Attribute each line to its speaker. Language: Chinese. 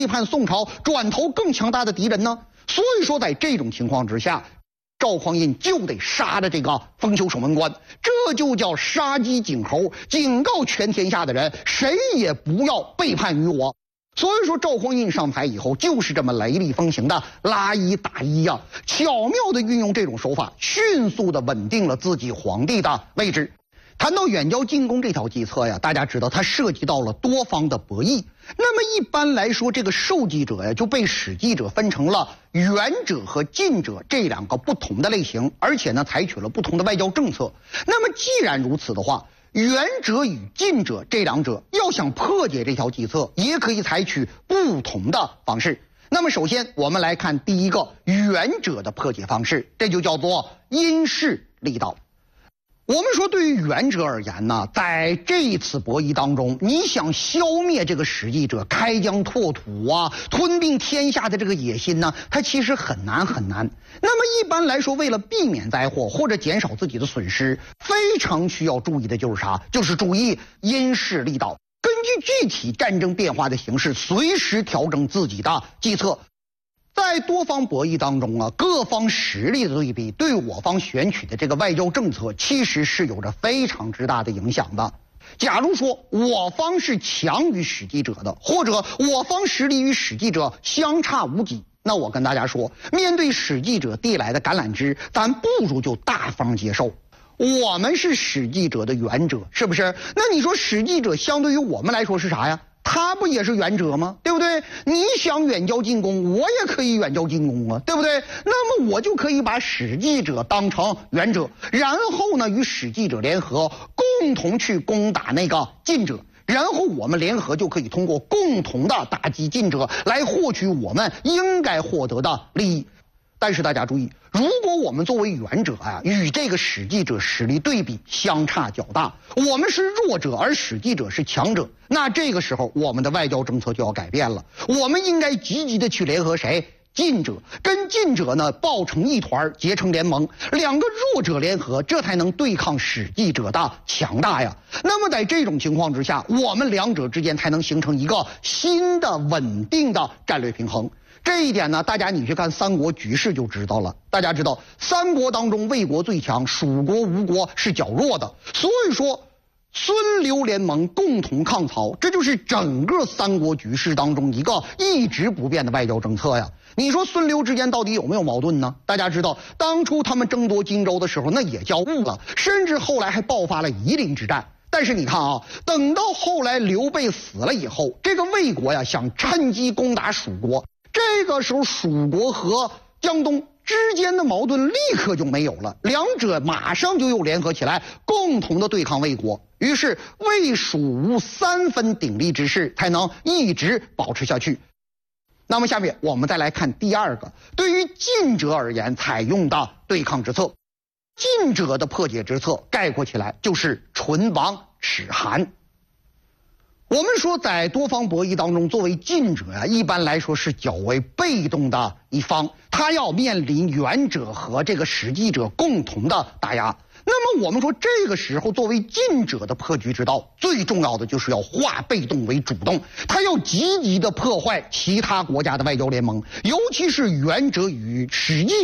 Speaker 1: 背叛宋朝，转投更强大的敌人呢？所以说，在这种情况之下，赵匡胤就得杀了这个封丘守门官，这就叫杀鸡儆猴，警告全天下的人，谁也不要背叛于我。所以说，赵匡胤上台以后就是这么雷厉风行的拉一打一呀，巧妙的运用这种手法，迅速的稳定了自己皇帝的位置。谈到远交近攻这条计策呀，大家知道它涉及到了多方的博弈。那么一般来说，这个受计者呀就被使计者分成了远者和近者这两个不同的类型，而且呢采取了不同的外交政策。那么既然如此的话，远者与近者这两者要想破解这条计策，也可以采取不同的方式。那么首先我们来看第一个远者的破解方式，这就叫做因势利导。我们说，对于远者而言呢，在这一次博弈当中，你想消灭这个使计者开疆拓土啊、吞并天下的这个野心呢，它其实很难很难。那么一般来说，为了避免灾祸或者减少自己的损失，非常需要注意的就是啥？就是注意因势利导，根据具体战争变化的形势，随时调整自己的计策。在多方博弈当中啊，各方实力的对比对我方选取的这个外交政策其实是有着非常之大的影响的。假如说我方是强于使计者的，或者我方实力与使计者相差无几，那我跟大家说，面对使计者递来的橄榄枝，咱不如就大方接受。我们是使计者的远者，是不是？那你说使计者相对于我们来说是啥呀？他不也是远者吗？对不对？你想远交近攻，我也可以远交近攻啊，对不对？那么我就可以把使计者当成远者，然后呢与使计者联合，共同去攻打那个近者，然后我们联合就可以通过共同的打击近者来获取我们应该获得的利益。但是大家注意，如果我们作为远者啊，与这个使计者实力对比相差较大，我们是弱者，而使计者是强者，那这个时候我们的外交政策就要改变了。我们应该积极的去联合谁？近者，跟近者呢抱成一团，结成联盟，两个弱者联合，这才能对抗使计者的强大呀。那么在这种情况之下，我们两者之间才能形成一个新的稳定的战略平衡。这一点呢，大家你去看三国局势就知道了。大家知道，三国当中魏国最强，蜀国、吴国是较弱的。所以说，孙刘联盟共同抗曹，这就是整个三国局势当中一个一直不变的外交政策呀。你说孙刘之间到底有没有矛盾呢？大家知道，当初他们争夺荆州的时候，那也叫误了，甚至后来还爆发了夷陵之战。但是你看啊，等到后来刘备死了以后，这个魏国呀想趁机攻打蜀国。这个时候，蜀国和江东之间的矛盾立刻就没有了，两者马上就又联合起来，共同的对抗魏国。于是魏蜀吴三分鼎立之势才能一直保持下去。那么下面我们再来看第二个，对于近者而言采用的对抗之策。近者的破解之策概括起来就是唇亡齿寒。我们说，在多方博弈当中，作为近者呀，一般来说是较为被动的一方，他要面临远者和这个使计者共同的打压。那么我们说，这个时候作为近者的破局之道，最重要的就是要化被动为主动，他要积极的破坏其他国家的外交联盟，尤其是远者与使计